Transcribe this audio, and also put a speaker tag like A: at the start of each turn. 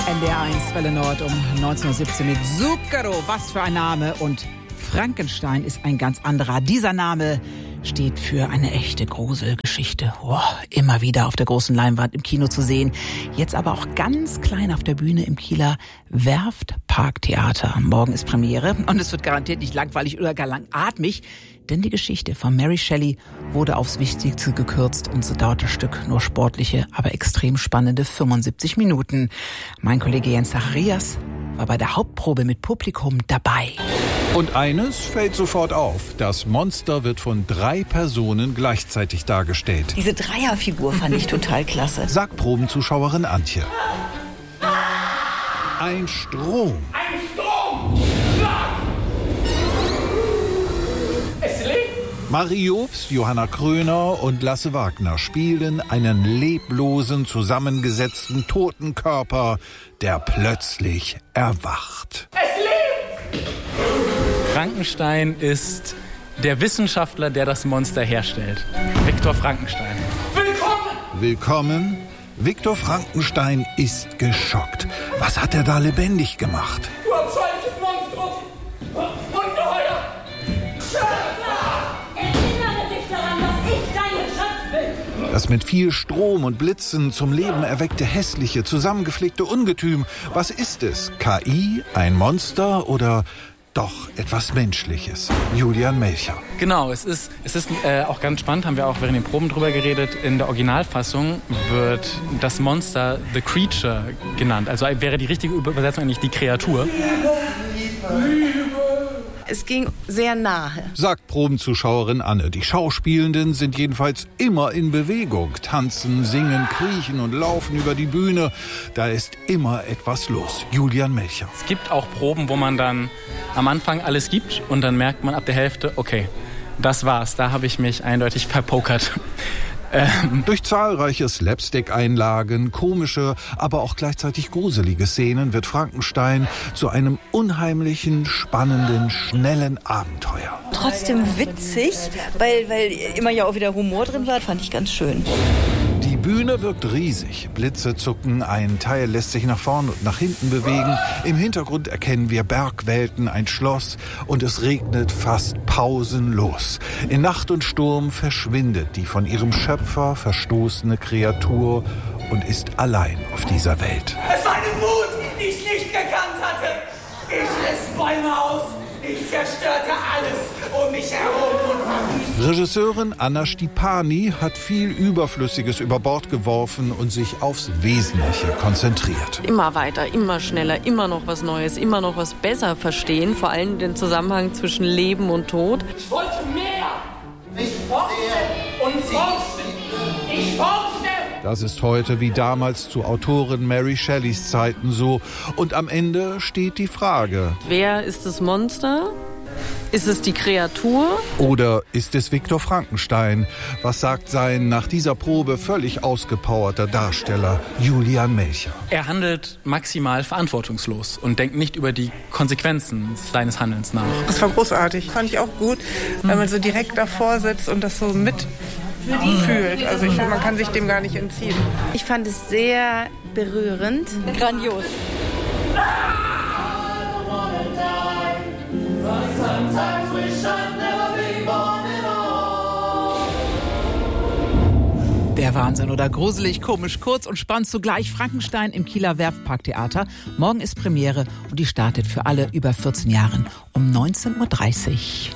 A: NDR1 Welle Nord um 19:17 Uhr mit Zucchero. Was für ein Name. Und Frankenstein ist ein ganz anderer. Dieser Name steht für eine echte Gruselgeschichte. Immer wieder auf der großen Leinwand im Kino zu sehen. Jetzt aber auch ganz klein auf der Bühne im Kieler Werft-Parktheater. Morgen ist Premiere und es wird garantiert nicht langweilig oder gar langatmig, denn die Geschichte von Mary Shelley wurde aufs Wichtigste gekürzt und so dauert das Stück nur sportliche, aber extrem spannende 75 Minuten. Mein Kollege Jens Zacharias war bei der Hauptprobe mit Publikum dabei.
B: Und eines fällt sofort auf. Das Monster wird von 3 Personen gleichzeitig dargestellt.
C: Diese Dreierfigur fand ich total klasse.
B: Sagt Probenzuschauerin Antje. Ein Strom.
D: Ein Strom! Schlag! Es lebt!
B: Marie Jobst, Johanna Kröner und Lasse Wagner spielen einen leblosen, zusammengesetzten toten Körper, der plötzlich erwacht.
D: Es lebt!
E: Frankenstein ist der Wissenschaftler, der das Monster herstellt. Viktor Frankenstein.
B: Willkommen. Viktor Frankenstein ist geschockt. Was hat er da lebendig gemacht?
D: Du abscheuliches Monstrum! Ungeheuer! Schöpfer!
F: Erinnere dich daran, dass ich dein Geschöpf bin!
B: Das mit viel Strom und Blitzen zum Leben erweckte hässliche, zusammengeflickte Ungetüm. Was ist es? KI? Ein Monster? Oder doch etwas Menschliches? Julian Melcher.
E: Genau, es ist auch ganz spannend, haben wir auch während den Proben drüber geredet. In der Originalfassung wird das Monster The Creature genannt. Also wäre die richtige Übersetzung eigentlich die Kreatur.
C: Es ging sehr nahe.
B: Sagt Probenzuschauerin Anne. Die Schauspielenden sind jedenfalls immer in Bewegung. Tanzen, singen, kriechen und laufen über die Bühne. Da ist immer etwas los. Julian Melcher.
E: Es gibt auch Proben, wo man dann am Anfang alles gibt und dann merkt man ab der Hälfte, okay, das war's. Da habe ich mich eindeutig verpokert.
B: Durch zahlreiche Slapstick-Einlagen, komische, aber auch gleichzeitig gruselige Szenen wird Frankenstein zu einem unheimlichen, spannenden, schnellen Abenteuer.
C: Trotzdem witzig, weil immer ja auch wieder Humor drin war, fand ich ganz schön.
B: Die Bühne wirkt riesig. Blitze zucken, ein Teil lässt sich nach vorn und nach hinten bewegen. Im Hintergrund erkennen wir Bergwelten, ein Schloss und es regnet fast pausenlos. In Nacht und Sturm verschwindet die von ihrem Schöpfer verstoßene Kreatur und ist allein auf dieser Welt.
D: Es war eine Wut, die ich nicht gekannt hatte! Ich riss Bäume aus! Ich zerstörte alles um mich herum und verwüstete.
B: Regisseurin Anna Stipani hat viel Überflüssiges über Bord geworfen und sich aufs Wesentliche konzentriert.
G: Immer weiter, immer schneller, immer noch was Neues, immer noch was besser verstehen. Vor allem den Zusammenhang zwischen Leben und Tod.
D: Ich wollte mehr! Ich forschte und forschte! Ich forschte!
B: Das ist heute wie damals zu Autorin Mary Shelleys Zeiten so. Und am Ende steht die Frage:
G: Wer ist das Monster? Ist es die Kreatur?
B: Oder ist es Viktor Frankenstein? Was sagt sein nach dieser Probe völlig ausgepowerter Darsteller Julian Melcher?
E: Er handelt maximal verantwortungslos und denkt nicht über die Konsequenzen seines Handelns nach.
H: Das war großartig. Fand ich auch gut, weil man so direkt davor sitzt und das so mitfühlt. Also ich finde, man kann sich dem gar nicht entziehen.
C: Ich fand es sehr berührend.
G: Grandios.
A: Der Wahnsinn oder gruselig, komisch, kurz und spannend zugleich. Frankenstein im Kieler Werft-Parktheater. Morgen ist Premiere und die startet für alle über 14 Jahren um 19:30 Uhr.